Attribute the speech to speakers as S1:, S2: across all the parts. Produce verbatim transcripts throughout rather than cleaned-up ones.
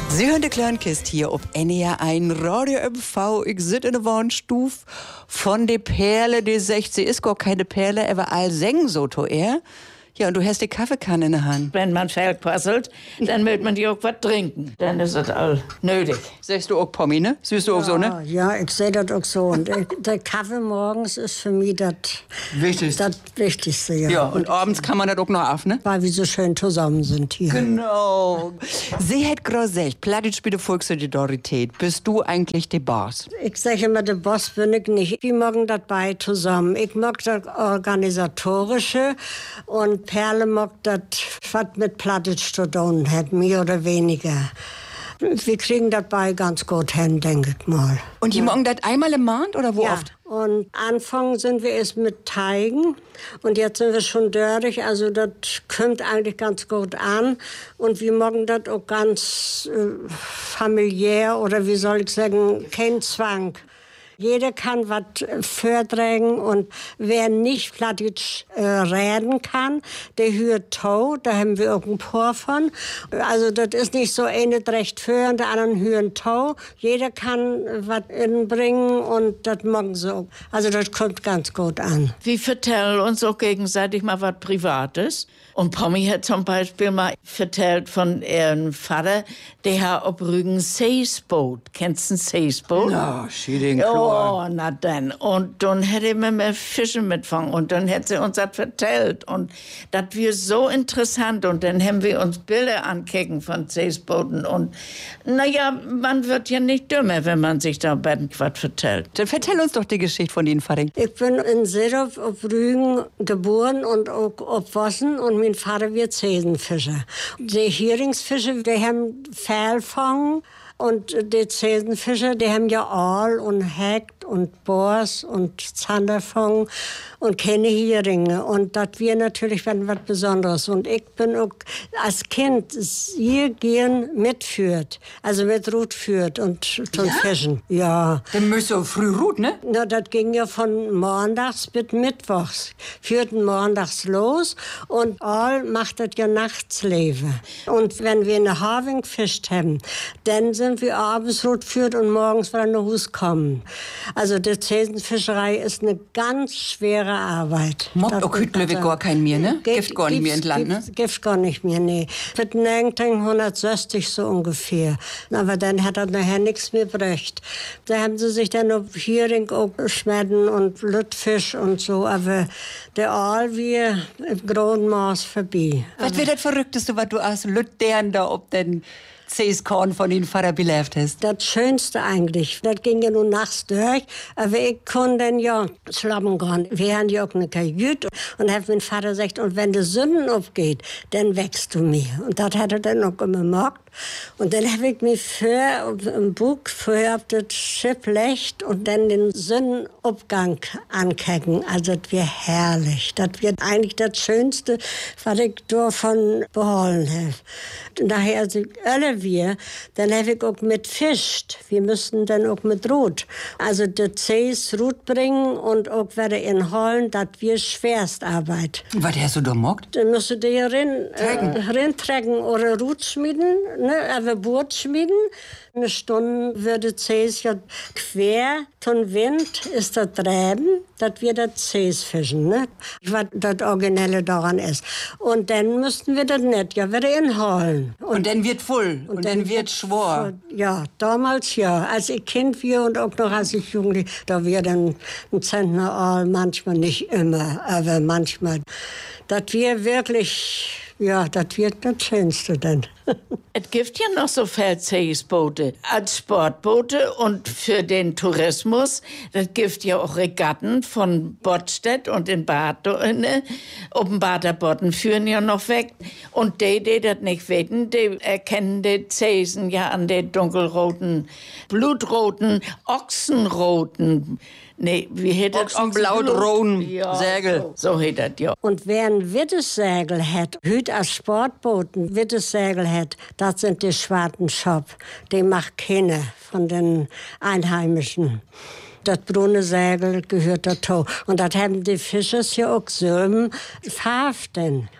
S1: Sie hören die Kleinkist hier ob N E R ein Radio M V. Ich sitze in der Wohnstuf von der Perle, die sagt, sie ist gar keine Perle, aber all seng so to er. Ja, und du hast die Kaffeekanne in der Hand.
S2: Wenn man verquasselt, dann will man die auch was trinken. Dann ist das all nötig.
S1: Sagst du auch Pommi, ne? Siehst du auch so, ne?
S3: Ja, ich sehe das auch so. Und ich, der Kaffee morgens ist für mich das
S1: Wichtigste.
S3: Das Wichtigste, ja.
S1: Ja, und abends kann man das auch noch auf, ne?
S3: Weil wir so schön zusammen sind hier.
S1: Genau. Sie hat gerade gesagt, Plattdeutsch bei der Volkssolidarität. Bist du eigentlich der Boss?
S3: Ich sage immer, der Boss bin ich nicht. Wir mögen das beide zusammen. Ich mag das Organisatorische und Perle mag das, was mit Plattdeutsch zu tun hat, mehr oder weniger. Wir kriegen das beide ganz gut hin, denke ich mal.
S1: Und die
S3: ja.
S1: morgen das einmal im Monat oder wo
S3: ja.
S1: oft?
S3: Und anfangen sind wir erst mit Teigen und jetzt sind wir schon durch, also das kommt eigentlich ganz gut an und wir machen das auch ganz äh, familiär oder wie soll ich sagen, kein Zwang. Jeder kann was vortragen und wer nicht Plattdeutsch äh, reden kann, der hört Tau, da haben wir auch ein paar von. Also das ist nicht so, eine recht für und der anderen hören Tau. Jeder kann was inbringen und das machen sie auch. Also das kommt ganz gut an.
S2: Wir vertellen uns auch gegenseitig mal was Privates. Und Pommi hat zum Beispiel mal erzählt von ihrem Vater, der hat auf Rügen ein Seesboot. Kennst du ein Seesboot?
S1: Na, schieding
S2: Oh, na dann. Und dann hätte er mir mehr Fische mitfangen. Und dann hat sie uns das vertellt. Und das war so interessant. Und dann haben wir uns Bilder angucken von Seesbooten. Und naja, man wird ja nicht dümmer, wenn man sich da bei was vertellt.
S1: Dann vertell uns doch die Geschichte von Ihnen, Vater.
S3: Ich bin in Seedorf auf Rügen geboren und auch aufgewachsen. Und mein Vater wird Zesenfischer. Die Heringsfische, die haben Pfeilfang. Und die Zesenfischer, die haben ja Aal und Hecht und Bors und Zanderfang und keine Heringe. Und das wir natürlich was Besonderes. Und ich bin auch als Kind hier gern mitführt, also mit Rut führt und zum
S1: ja?
S3: Fischen. Ja.
S1: Dann müsst ihr früh Rut, ne?
S3: Na, das ging ja von montags bis mittwochs. Führten montags los und Aal macht das ja nachts leben. Und wenn wir eine Having gefischt haben, dann sind wir abends rot führt und morgens wieder nach Hause kommen. Also die Zesenfischerei ist eine ganz schwere Arbeit.
S1: Mobbt auch Hütlöwe gar kein mehr, ne? Gift gar nicht mehr in Land, ne?
S3: Gift gar nicht mehr, nee. Mit neunzehnhundertsechzig so ungefähr. Aber dann hat er nachher nichts mehr gebracht. Da haben sie sich dann auf Hering auch schmetten und Lütfisch und so. Aber der Aal wir im großen Maß vorbei.
S1: Was wäre das Verrückteste, was du als Lüttern da ob den Zeeskorn von den Vater belebt hast?
S3: Das Schönste eigentlich, das ging ja nur nachts durch, aber ich konnte dann ja schlafen gehen. Wir haben ja auch eine Kajüte und hat mein Vater gesagt, und wenn die Sünden aufgeht, dann wächst du mir. Und das hat er dann auch immer gemacht. Und dann habe ich mich für im Buch für auf das Schiff legt und dann den Sonnenaufgang angucken. Also das wird herrlich. Das wird eigentlich das Schönste, was ich davon behalten habe. Und daher, also alle wir, dann habe ich auch mit fischt. Wir müssen dann auch mit Rut. Also die Zees Rut bringen und auch wieder in Hollen, das wird Schwerstarbeit.
S1: Was hast du da mockt?
S3: Dann musst du dir rein, äh, reinträgen oder Rut schmieden, ne, aber Boot schmieden. Eine Stunde würde Zees ja quer zum Wind ist das Treiben, das wir das Zees fischen, ne? Was das Originelle daran ist. Und dann müssten wir das nicht ja wieder inholen.
S1: Und, und dann wird voll und, und dann, dann wird schwor.
S3: Ja, damals ja. Als ich Kind war und auch noch als ich Jugendlich, da wir dann ein Zentner Aal, manchmal nicht immer, aber manchmal. Das wir wirklich, ja, das wird das Schönste dann.
S2: Es gibt ja noch so viele Seesboote als Sportboote und für den Tourismus. Das gibt ja auch Regatten von Bodstedt und in Bad. Ne? Oben Bader Bodden führen ja noch weg. Und die, die das nicht wissen, die erkennen die Seesen ja an den dunkelroten, blutroten, ochsenroten. Nee, wie hätt das?
S1: Ochsenblaut-roten
S2: ja,
S1: Segel.
S2: So, so hätt das, ja.
S3: Und wer ein Wittessegel hat, hüt als Sportboot ein Wittessegel hat, das sind die schwarzen Schop. Die macht keine von den Einheimischen. Das braune Segel gehört dazu. Und das haben die Fischers ja auch so verhaften.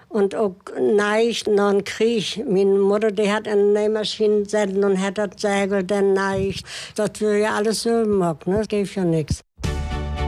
S3: Und auch neich noch ein Krieg. Meine Mutter, die hat eine Nähmaschine gesetzt und hat das Segel dann neich. Das würde ja alles so gemacht, ne? Das gibt ja nichts.